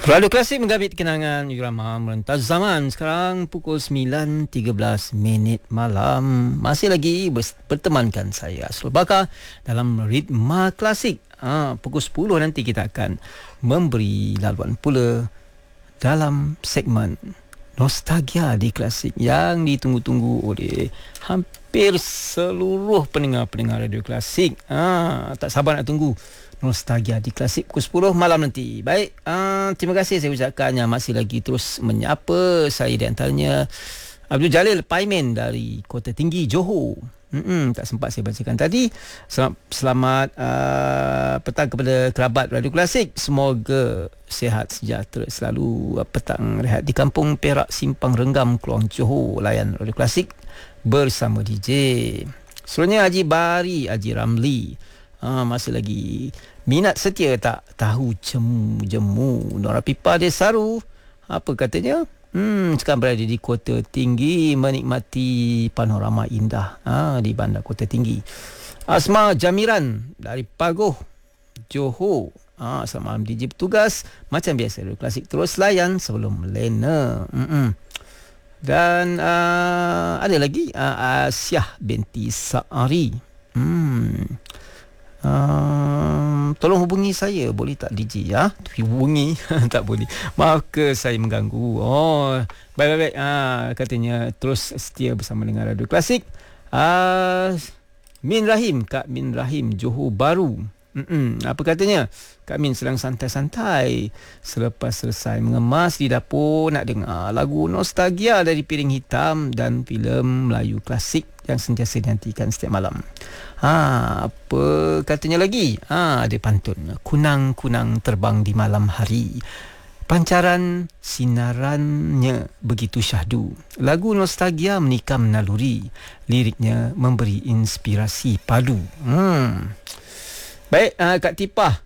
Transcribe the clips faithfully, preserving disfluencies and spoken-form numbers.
Radio Klasik menggabit kenangan irama merentas zaman. Sekarang pukul sembilan tiga belas minit malam. Masih lagi bertemankan saya Asrul Bakar dalam Ritma Klasik. Ha, pukul sepuluh nanti kita akan memberi laluan pula dalam segmen Nostalgia di Klasik yang ditunggu-tunggu oleh hampir seluruh pendengar-pendengar Radio Klasik. Ha, tak sabar nak tunggu Nostalgia di Klasik pukul sepuluh malam nanti. Baik, uh, terima kasih saya ucapkan yang masih lagi terus menyapa saya, di antaranya Abdul Jalil Paimin dari Kota Tinggi, Johor. Mm-mm, tak sempat saya bacakan tadi. Selamat, selamat uh, petang kepada kerabat Radio Klasik. Semoga sihat sejahtera selalu. Petang rehat di Kampung Perak, Simpang Renggam, Keluang Johor. Layan Radio Klasik bersama D J. Selanjutnya Haji Bari, Haji Ramli. Ha, masih lagi minat setia tak tahu jemu-jemu. Nora Pipa Desaru, apa katanya? Hmm, sekarang berada di Kota Tinggi menikmati panorama indah ha, di bandar Kota Tinggi. Asma Jamiran dari Pagoh, Johor. Ha, selamat malam D J bertugas. Macam biasa Radio Klasik terus layan sebelum lena. Mm-mm. Dan uh, ada lagi uh, Asyah binti Sa'ari. Hmm. Um, tolong hubungi saya, boleh tak D J ya? Hubungi tak boleh. Maaf ke saya mengganggu. Oh, baik-baik. Ah, katanya terus setia bersama dengan Radio Klasik. Ah, Min Rahim, Kak Min Rahim, Johor Baru. Mm-mm. Apa katanya? Kak Min sedang santai-santai selepas selesai mengemas di dapur, nak dengar lagu nostalgia dari Piring Hitam dan filem Melayu klasik yang sentiasa dinantikan setiap malam. Ha, apa katanya lagi? Ha, ada pantun. Kunang-kunang terbang di malam hari, pancaran sinarannya begitu syahdu. Lagu nostalgia menikam naluri, liriknya memberi inspirasi padu. Hmm. Baik, uh, Kak Tipah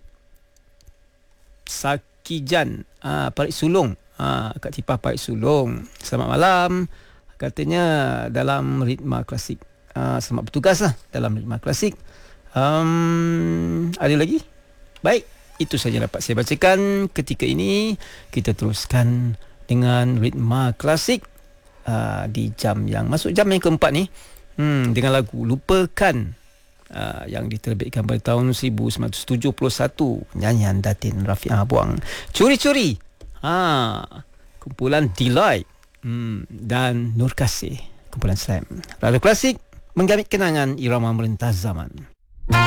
Sakijan, uh, Parit Sulong. Uh, Kak Tipah Parit Sulong, selamat malam. Katanya dalam Ritma Klasik. Uh, selamat bertugas lah dalam Ritma Klasik. Um, ada lagi? Baik, itu saja dapat saya bacakan ketika ini. Kita teruskan dengan Ritma Klasik uh, di jam yang masuk jam yang keempat ni. Hmm, dengan lagu Lupakan. Uh, yang diterbitkan pada tahun seribu sembilan ratus tujuh puluh satu, nyanyian Datin Rafi'ah Buang. Curi-curi, ha, kumpulan Delight, hmm, dan Nur Kasih, kumpulan Slam. Radio Klasik menggabit kenangan irama merentas zaman.